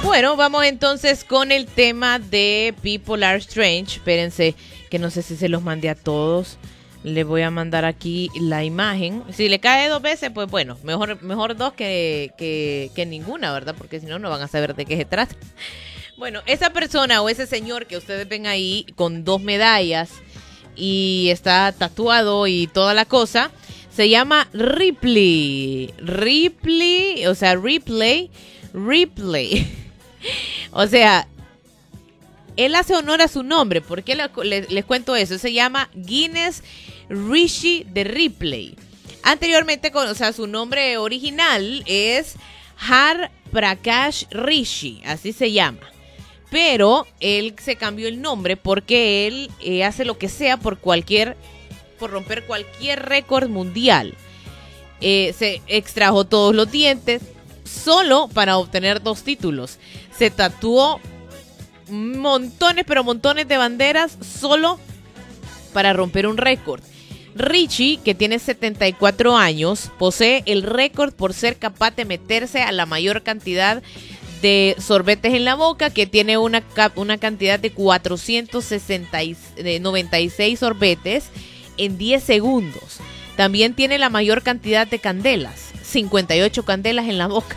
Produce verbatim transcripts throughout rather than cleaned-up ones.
Bueno, vamos entonces con el tema de People Are Strange. Espérense, que no sé si se los mandé a todos. Le voy a mandar aquí la imagen. Si le cae dos veces, pues bueno, mejor, mejor dos que, que, que ninguna, ¿verdad? Porque si no, no van a saber de qué se trata. Bueno, esa persona o ese señor que ustedes ven ahí con dos medallas y está tatuado y toda la cosa, se llama Ripley. Ripley, o sea, Ripley, Ripley. O sea, él hace honor a su nombre. ¿Por qué les, les, les cuento eso? Se llama Guinness Rishi de Ripley. Anteriormente, o sea, su nombre original es Har Prakash Rishi, así se llama. Pero él se cambió el nombre porque él eh, hace lo que sea por cualquier, por romper cualquier récord mundial. Eh, se extrajo todos los dientes solo para obtener dos títulos. Se tatuó montones, pero montones de banderas solo para romper un récord. Richie, que tiene setenta y cuatro años, posee el récord por ser capaz de meterse a la mayor cantidad de sorbetes en la boca, que tiene una, una cantidad de cuatrocientos noventa y seis sorbetes en diez segundos. También tiene la mayor cantidad de candelas, cincuenta y ocho candelas en la boca.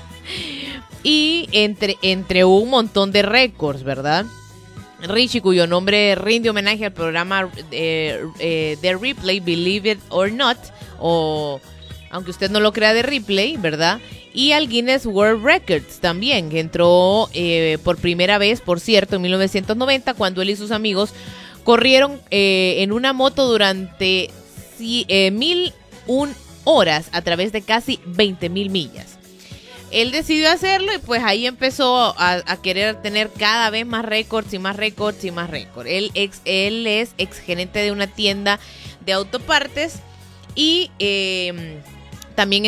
Y entre, entre un montón de récords, ¿verdad? Richie, cuyo nombre rinde homenaje al programa eh, eh, de Ripley, Believe It or Not, o aunque usted no lo crea, de Ripley, ¿verdad? Y al Guinness World Records también, que entró eh, por primera vez, por cierto, en mil novecientos noventa, cuando él y sus amigos corrieron eh, en una moto durante si, eh, mil una horas a través de casi veinte mil millas. Él decidió hacerlo y pues ahí empezó a, a querer tener cada vez más récords y más récords y más récords. Él, ex, él es ex gerente de una tienda de autopartes y eh, también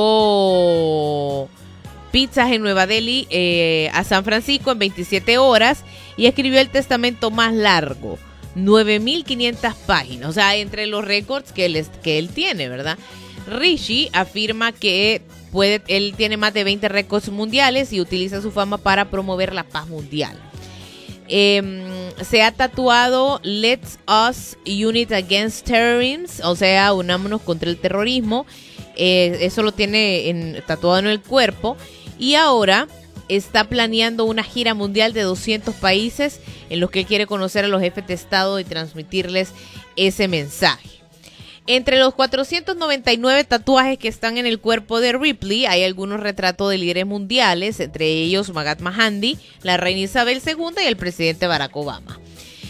entregó pizzas en Nueva Delhi eh, a San Francisco en veintisiete horas y escribió el testamento más largo, nueve mil quinientas páginas, o sea, entre los récords que él, que él tiene, ¿verdad? Rishi afirma que puede, él tiene más de veinte récords mundiales y utiliza su fama para promover la paz mundial. Eh, se ha tatuado Let's Us Unite Against Terrorism, o sea, unámonos contra el terrorismo. Eh, eso lo tiene en, tatuado en el cuerpo y ahora está planeando una gira mundial de doscientos países en los que él quiere conocer a los jefes de Estado y transmitirles ese mensaje. Entre los cuatrocientos noventa y nueve tatuajes que están en el cuerpo de Ripley hay algunos retratos de líderes mundiales, entre ellos Mahatma Gandhi, la reina Isabel segunda y el presidente Barack Obama.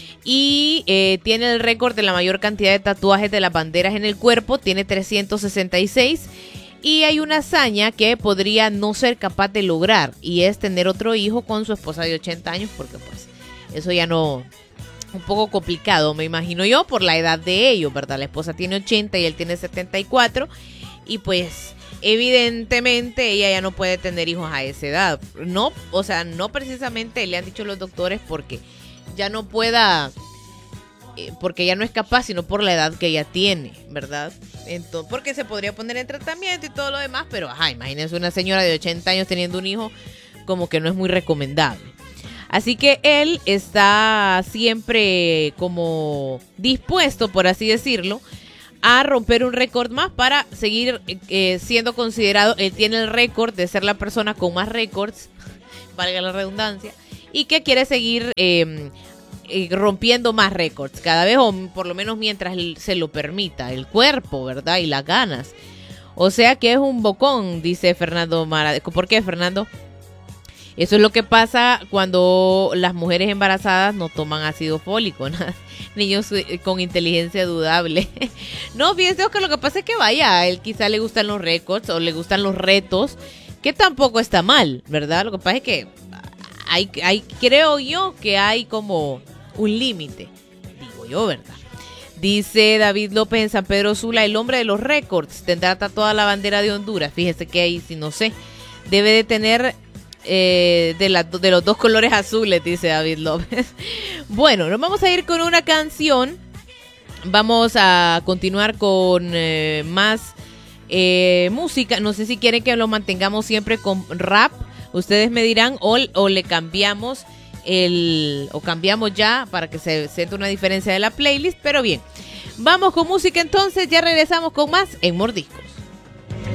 Y eh, tiene el récord de la mayor cantidad de tatuajes de las banderas en el cuerpo, tiene trescientos sesenta y seis. Y hay una hazaña que podría no ser capaz de lograr y es tener otro hijo con su esposa de ochenta años, porque pues eso ya no... un poco complicado, me imagino yo, por la edad de ellos, ¿verdad? La esposa tiene ochenta y él tiene setenta y cuatro y pues evidentemente ella ya no puede tener hijos a esa edad. No, o sea, no precisamente le han dicho los doctores porque ya no pueda, eh, porque ya no es capaz, sino por la edad que ella tiene, ¿verdad? Entonces, porque se podría poner en tratamiento y todo lo demás, pero ajá, imagínense una señora de ochenta años teniendo un hijo, como que no es muy recomendable. Así que él está siempre como dispuesto, por así decirlo, a romper un récord más para seguir eh, siendo considerado. Él tiene el récord de ser la persona con más récords, valga la redundancia, y que quiere seguir eh, eh, rompiendo más récords cada vez, o por lo menos mientras se lo permita el cuerpo, ¿verdad? Y las ganas. O sea que es un bocón, dice Fernando Mara. ¿Por qué, Fernando? Eso es lo que pasa cuando las mujeres embarazadas no toman ácido fólico, ¿no? Niños con inteligencia dudable. No, fíjense que lo que pasa es que vaya, a él quizá le gustan los récords o le gustan los retos, que tampoco está mal, ¿verdad? Lo que pasa es que hay, hay, creo yo que hay como un límite, digo yo, ¿verdad? Dice David López en San Pedro Sula, el hombre de los récords tendrá tatuada la bandera de Honduras. Fíjese que ahí, si no sé, debe de tener... Eh, de, la, de los dos colores azules, dice David López. Bueno, nos vamos a ir con una canción. Vamos a continuar con eh, más eh, música. No sé si quieren que lo mantengamos siempre con rap Ustedes me dirán o, o le cambiamos el o cambiamos ya para que se sienta una diferencia de la playlist, pero bien. Vamos con música entonces, ya regresamos con más en Mordiscos.